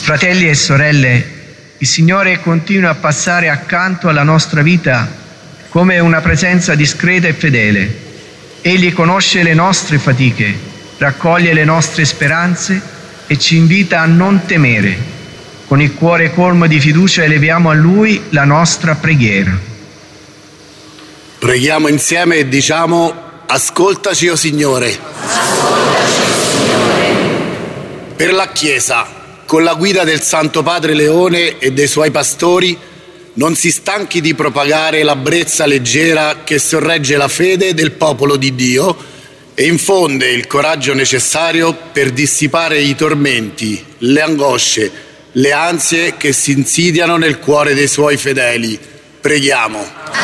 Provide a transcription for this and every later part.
Fratelli e sorelle, il Signore continua a passare accanto alla nostra vita come una presenza discreta e fedele. Egli conosce le nostre fatiche, raccoglie le nostre speranze e ci invita a non temere. Con il cuore colmo di fiducia eleviamo a Lui la nostra preghiera. Preghiamo insieme e diciamo: ascoltaci, o Signore. Per la Chiesa, con la guida del Santo Padre Leone e dei suoi pastori, non si stanchi di propagare la brezza leggera che sorregge la fede del popolo di Dio e infonde il coraggio necessario per dissipare i tormenti, le angosce, le ansie che si insidiano nel cuore dei suoi fedeli. Preghiamo.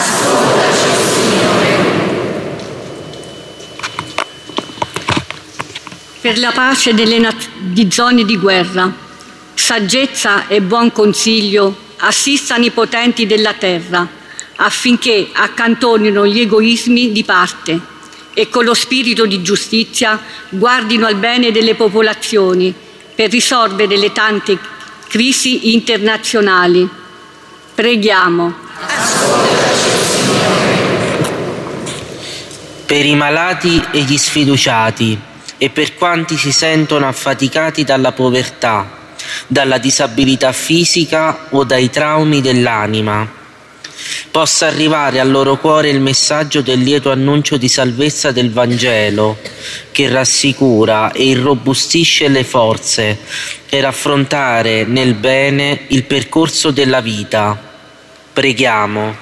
Per la pace di zone di guerra, saggezza e buon consiglio assistano i potenti della terra affinché accantonino gli egoismi di parte e con lo spirito di giustizia guardino al bene delle popolazioni per risolvere le tante crisi internazionali. Preghiamo. Per i malati e gli sfiduciati e per quanti si sentono affaticati dalla povertà, dalla disabilità fisica o dai traumi dell'anima, possa arrivare al loro cuore il messaggio del lieto annuncio di salvezza del Vangelo, che rassicura e irrobustisce le forze per affrontare nel bene il percorso della vita. Preghiamo.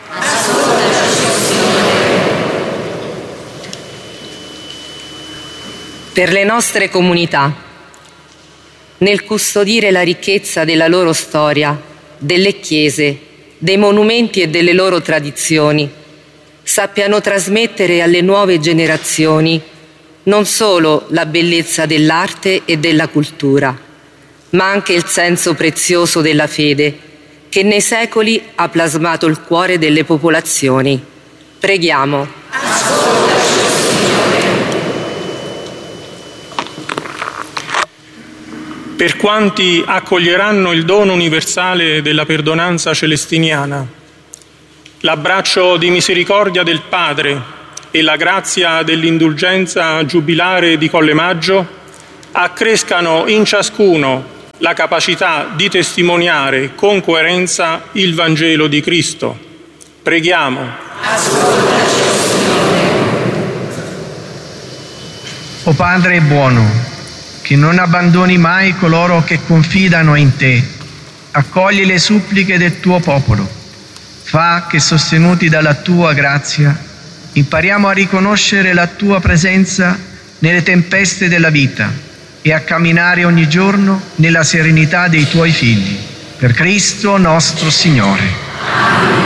Per le nostre comunità, nel custodire la ricchezza della loro storia, delle chiese, dei monumenti e delle loro tradizioni, sappiano trasmettere alle nuove generazioni non solo la bellezza dell'arte e della cultura, ma anche il senso prezioso della fede che nei secoli ha plasmato il cuore delle popolazioni. Preghiamo. Per quanti accoglieranno il dono universale della perdonanza celestiniana, l'abbraccio di misericordia del Padre e la grazia dell'indulgenza giubilare di Colle Maggio accrescano in ciascuno la capacità di testimoniare con coerenza il Vangelo di Cristo. Preghiamo. O Padre buono, che non abbandoni mai coloro che confidano in te, accogli le suppliche del tuo popolo. Fa che, sostenuti dalla tua grazia, impariamo a riconoscere la tua presenza nelle tempeste della vita e a camminare ogni giorno nella serenità dei tuoi figli. Per Cristo nostro Signore.